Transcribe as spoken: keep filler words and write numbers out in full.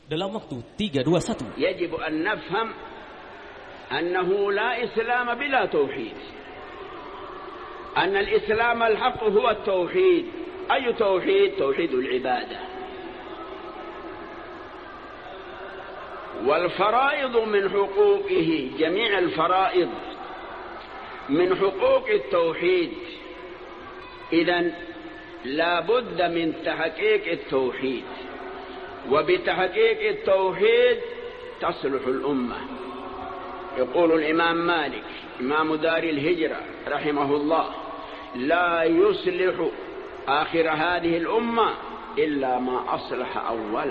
dalam waktu tiga dua satu. يجب أن نفهم أنه لا إسلام بلا توحيد، أن الإسلام الحق هو التوحيد. أي توحيد؟ توحيد العبادة. والفرائض من حقوقه، جميع الفرائض من حقوق التوحيد. إذن لا بد من تحقيق التوحيد، وبتحقيق التوحيد تصلح الأمة. يقول الإمام مالك إمام دار الهجرة رحمه الله: لا يصلح آخر هذه الأمة إلا ما أصلح أول